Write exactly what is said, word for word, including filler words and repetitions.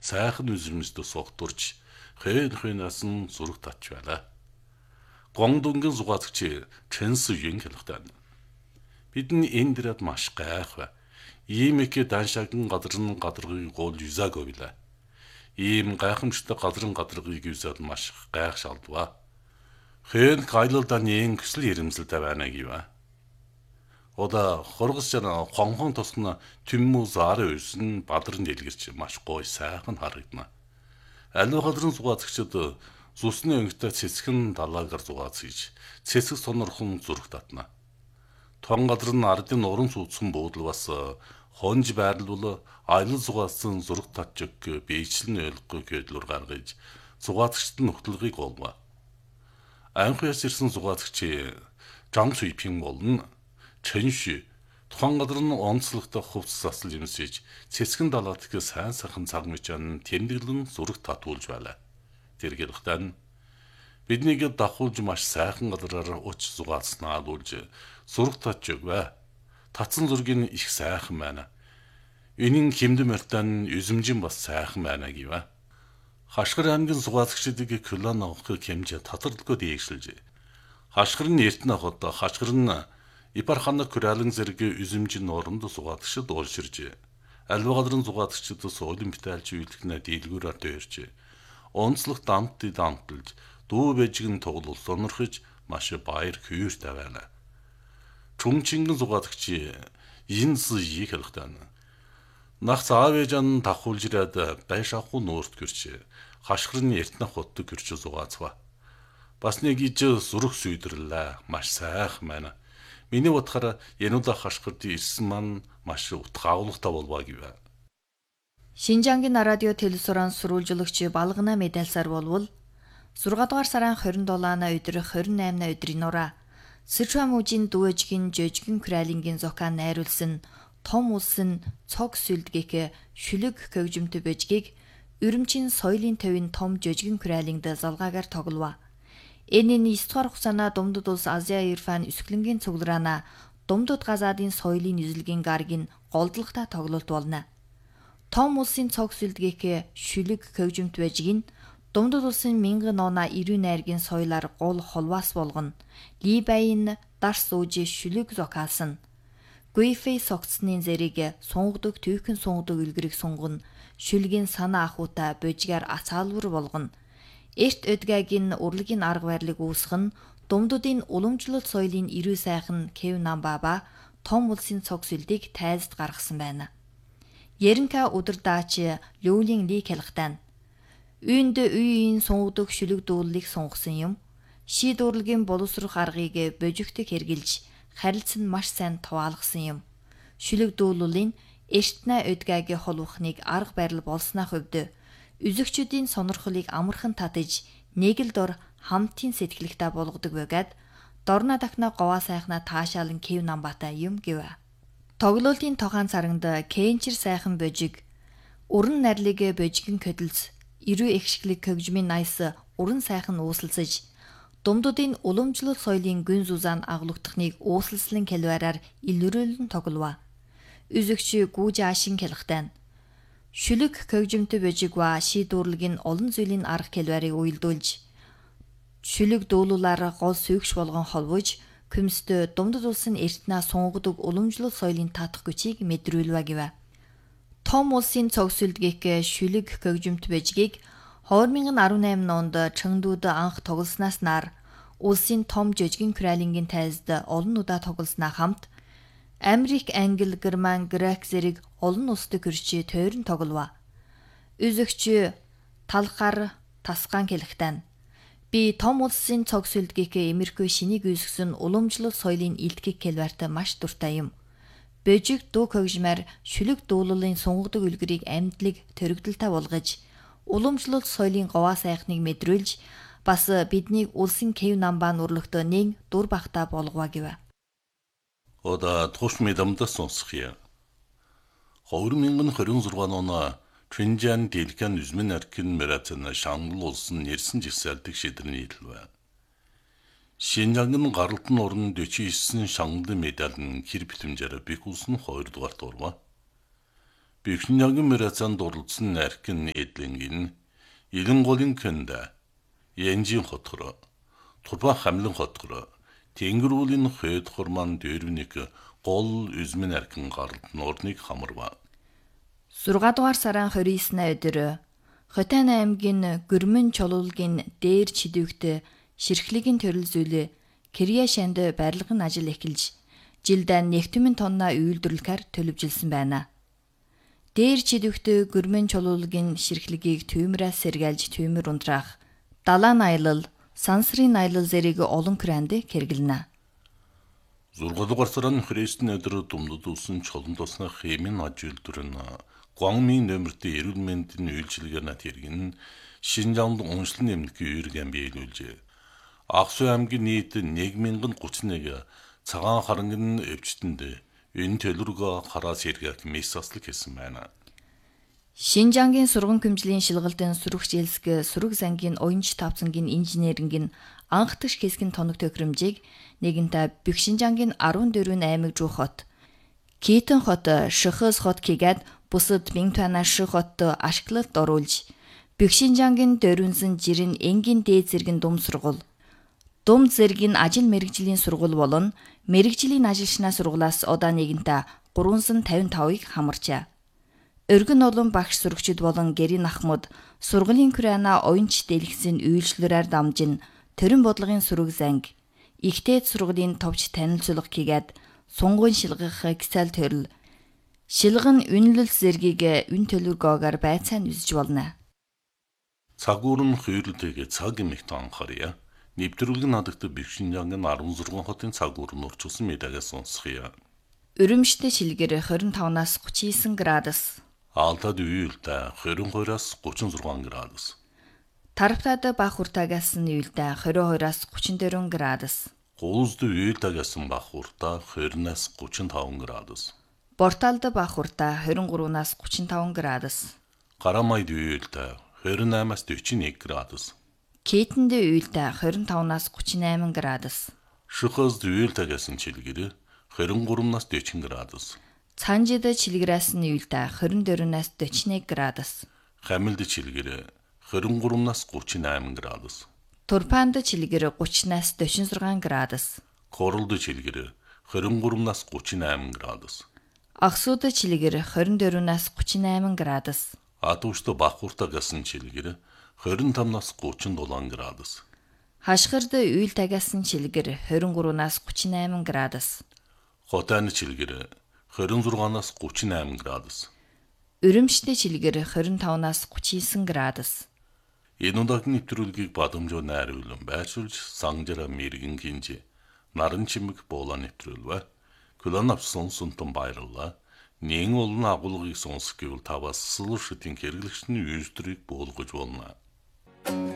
сайхан үзмэсд согтурч хэн хэнасан зураг татж байлаа. Гонгдонгийн зугаацч Чэнс Юн хэлэхдээ бидний энэ дэрэд маш гайхав. Ийм их даншаган гадрын гадаргыг гол юзаг овила. Ийм гайхамшигтай гадрын гадаргыг юзаад маш гайх шалдваа. Хэн гайлалдааны көсөл ирэмсэлтэй байна гэвэ. Ода хоргосчана хонхон тосгоно түммүү заар өсөн бадрын дэлгэрч маш гой сайхан харагдана. Аливаа гадрын зугаацчид зүсний өнгөтэй цэцгэн далаагаар зугаацгийж цэцэг сонорхон зураг татна. Тон гадар нь ардын уран суудсан буудал бас хонж байрлуул аялал зугаацсан зураг татж өг бийчлэн ойлгохгүй гэдлүр гаргаж зугаацчид нь хөтлөгийг олгоо. Анхаас ирсэн зугаацч Жан Цуйпин болон Чэнши тухайн гадар нь онцлогтой хувцас засал юмсэж цэцгэн далаад их сайн сайхан цаг мөчөн тэмдэглэн зураг татуулж байлаа. Тэр гэрхтэн биднийг давхуулж маш сайхан гадараар уч зугаацснаа луулж зураг татж өгвэ. Татсан зургийн их сайхан байна. Энийн хэмдэм мартан үзэмжин бас сайхан байна гэвэ. Хашгир аймгийн зугаацчдыг колон авахыг хэмжээ татварлгүй дээгшилж. Хашгир нь эртнэ хот хашгир нь Ипарханар Куралын зэрэг үзэмжин оронд зугаацчид уурширж. Аливаа гадрын зугаацчдаас олимпиадалч үйлдэгнэ дийлгүүрээр дээрж. Онцлог дамт дамталж дүү бэжгэн тоглол сонирхож маш баяр хөөртэй байна. Чүмчингэн зугаацч Йинс Yi хэлэхдээ нах заавэжан давхуулж ирээд байшаахгүй нуурт гэрч хашгир нь эртнэ хоттой гэрч зугаацва. Бас нэг иж зүрх сүйдэрлээ маш сайхан байна. Миний бодохоор януула хашгирд ирсэн маань маш утга агуулгатай болваа гэвэ. Шинжангийн радио телевизорын сурвалжуулагч Балгана медальсаар болвол сурга дугаар сарын хорин долоона өдрөх хорин наймна өдрийн нураа Сычуан мужийн дүүжгин жижигэн кралингийн зокан найруулсан том улсын цог сүлдгэк шүлэг көгжмөд бэжгийг Үрэмчийн соёлын төвийн том жижигэн кралингд залгаагаар тоглова. Энэ нь девять дугаар хугацаана Думдуд улс Азия Ирфан өсгөлнгийн цуглараана Думдуд газаадын соёлын нийслэгийн гаргийн голдлогтой тоглолт болно. Том улсын цог сүлдгэк шүлэг көгжмөд бэжгийг Думдуд улсын мянган оноо эрүүн найргийн соёлоор гол холваас болгоно. Либайн дарс ууж шүлэг зокаасан. Гуйфэй согцсны зэрэг сунгадаг түйхэн сунгадаг үлгэрийг сунгана. Шүлгийн санаа ахуйтай божгаар ацаалвар болгоно. Эрт өдгаагийн урлагийн арга барилыг үүсгэн Думдуудын уламжлалт соёлын эрүү сайхан Кев Намбаба том улсын цог сүлдийг тайлзд гаргасан байна. Яринка өдөрдаач Лүлийн Ли хэлэхдээ үйнд үеийн сунгадаг шүлэг дуулыг сунгасан юм. Шид урлагийн боловсрох аргыг божигтэг хэрглэж харилцан маш сайн туваалгасан юм. Шүлэг дуулуулын эртнэ өдгаагийн холвохныг арга барил болсны хувьд үзэгчдийн сонирхлыг амархан татаж нэг л дор хамтын сэтгэлэгтэй болгодог байгаад дорна дахна говаа сайхна таашаалан Кев Намбатай юм гэвэ. Тоглолтын тогаан царагнд Кенчер сайхан божиг уран нарлиг божигэн көдөлс эрүү ихшглэг көгжмийн найс уран сайхан ууслалцаж Думдуудын уламжлалт соёлын гүн зузаан агуулгадахныг ууслалслан кэлвараар илрүүлэн тоглова. Үзэгч Гүүж Ашин хэлэхдээ шүлэг көгжмөд божигва шийдвэрлэг нь олон зүйлийн арга кэлварыг уялдуулж шүлэг дуулуулаар гол сүйгч болгон холбож күмсдө Думдуд улсын эртнэ сунгадаг уламжлалт соёлын татах хүчийг мэдрүүлвэ гэвэ. Том улсын цог сүлдгэк шүлэг көгжмөд божгийг two thousand eighteen онд Чэнгдуд анх тоглоснаас нар улсын том жижигэн кралингийн тайлзд олон удаа тоглосноо хамт Америк, Англи, Герман, Грек зэрэг олон улсад гэрч тойрон тоглова. Үзэгч талхаар тасгаан хэлэхдээ би том улсын цог сүлдгэк Америкийн шинийг үүсгэсэн уламжлалт соёлын илтгэх кэлвартай маш дуртай юм. Божиг дүү көгжмээр шүлэг дуулуулын сунгадаг үлгэрийг амьдлыг төрөгдөлтэй болгож уламжлалт соёлын говаа сайхныг мэдрүүлж бас бидний улсын Кев Намбан урлогтой нэг дур бахта болгова гэвэ. Ода туш медамда сонсхия. two thousand twenty-six оны Чинжан Дэлгэн үзмэн аркин Маратана Шангал улсын нэрсэн жигсаалдаг шийдвэрний хэлвэ. Шинжангийн гаралтын орон forty-nine шангал медаль нь хэр битэмжээр бих улсын two дугаарт орва. Büyükşinjan'ın müracan doğrultusun erkin edilengin, ilin golin könde, yenjin xotkuru, turpa hamlin xotkuru, tengir ulin xöt xurman dörvünik gol üzmün erkin qarıltın ornik hamırva. сурга дугаар сарын двадцать девятны өдөр Хотайн аймгийн Гүрмэн чулуулгийн дээр чидвэгт ширхлэгийн төрөл зүйлээ Кирия шанд барилгын ажил эхэлж жилд нэгдмэн тонна үйлдвэрлэхээр төлөвжилсэн байна. Дээр чидвэгт Гүрмэн чулуулгийн ширхлэгийг түймрээс сэргээлж түймэр унтраах, далайн аялал, сансрын аялал зэрэг олон күрэнд хэрэглэнэ. Зургадугаар сарын Христийн өдөр думдуд усан чолон тосны хэмийн аж үйлдвэрн Гуангмийн нөмөрт эрүүл мэндийн үйлчилгээ над хэрэгэн Шинжаанд уншлан нэмнэхийг үүргэн биелүүлжээ. Аксу аймгийн нийт нэг мянган гучин нэг цагаан харангийн өвчтөнд энэ төлөвлөгөө хараас эргэх мессаслыг хийсэн байна. Шинжаангийн сурган хөмжлийн шилгалдын сүрэг жилсг сүрэг зангийн оюунч тавцангийн инженерингийн анх дэх хэсгийн тоног төхөөрөмжийг нэгэнтэ Büyükşinjan'ın дөрвөн аймаг жуу хот, Китэн хот, Шихыс хот гээд бусад Бинтуана ших хоттой ашиглалт оруулж, Büyükşinjan'ın дөрвөнсөн жирийн энгийн дээд зэргийн дум сургууль, дум зэргийн ажил мэргэжлийн сургууль болон мэргэжлийн ажилчнаа сургуулиас удаа нэгэнтэ гуравсан тавин тавыг хамарчаа. Өргөн олон багш сурагчид болон гэрийн ахмад сургуулийн Курана оюунч дэлгэсийн үйлчлэлээр дамжин төрийн бодлогын сүрэг занг, ихтэй сургуулийн товч танилцуулга хийгээд сунгуун шилгах гисэл төрөл, шилгэн үнэлэл зэргийг үн төлөвлөгөөгөр байцаан үзэж болно. Цагуурн хүйрлтэйгээ цаг эмэгт анхаарья. Нэвтрүүлэг надагт Büyükşinjan'ın дөрвөн хотын цагуурн урчилсан медагаас сонсхийа. Өрөмштэй шилгэр двадцать пяти-аас тридцать девять градус. Алтад үйэлдэ двадцать two-аас тридцать six градус. Тарптад бах уртаагаас нь үйэлдэ двадцать two-аас тридцать four градус. Гуулзд үйэлдэгээс нь бах уртаа двадцать-аас тридцать five градус. Борталд бах уртаа двадцать three-аас тридцать five градус. Гарамайд үйэлдэ двадцать eight-аас forty-one градус. Китэнд үйэлдэ двадцать five-аас тридцать eight градус. Шихызд үйэлдэгээс нь чилгэр двадцать three-аас forty градус. Цанжид чилгэрээс нь үйэлдэ двадцать four-аас forty-one градус. Хамилд чилгэр двадцать three-аас thirty-eight градус. Турпанд чилгэр thirty-аас forty-six градус. Королд чилгэр двадцать three-аас thirty-eight градус. Аксууд чилгэр двадцать four-аас thirty-eight градус. Атуушд бахуртагаас нь чилгэр двадцать five-аас thirty-seven градус. Хашгирд үйлдэгээс нь чилгэр двадцать three-аас thirty-eight градус. Хотайн чилгэр двадцать six-аас thirty-eight градус. Өрөмштэй чилгэр двадцать five-аас thirty-nine градус. Энэ удаагийн нэвтрүүлгийг бадамжуу найруулан байршуулж сангжара мэрэгэн хинж наран чимэг буулаа нэвтрүүлвэ. Күлэн авсан сунтан баярлаа. Нэн олон агуулгыг сонсох гэвэл таваас сэлшитийн хэрэглэгчний үйлдвэрийг буулгаж болно.